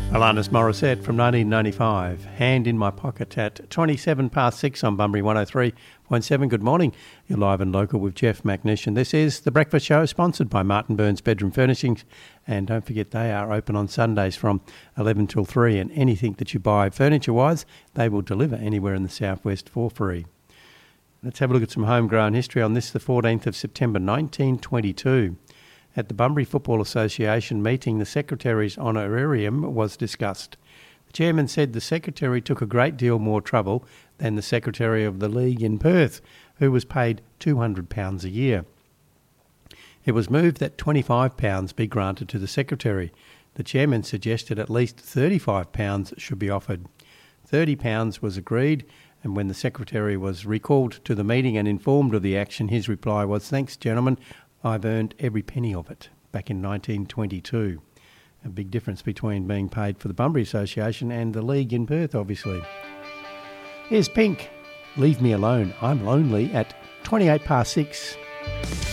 Alanis Morissette from 1995. Hand in my pocket at 27 past 6 on Bunbury 103.7. Good morning. You're live and local with Jeff McNish. This is The Breakfast Show, sponsored by Martin Burns Bedroom Furnishings. And don't forget, they are open on Sundays from 11 till 3. And anything that you buy furniture-wise, they will deliver anywhere in the southwest for free. Let's have a look at some homegrown history on this, the 14th of September 1922. At the Bunbury Football Association meeting, the Secretary's honorarium was discussed. The chairman said the Secretary took a great deal more trouble than the Secretary of the League in Perth, who was paid £200 a year. It was moved that £25 be granted to the Secretary. The chairman suggested at least £35 should be offered. £30 was agreed, and when the Secretary was recalled to the meeting and informed of the action, his reply was, "Thanks, gentlemen, I've earned every penny of it," back in 1922. A big difference between being paid for the Bunbury Association and the League in Perth, obviously. Here's Pink, Leave Me Alone, I'm Lonely, at 28 past 6.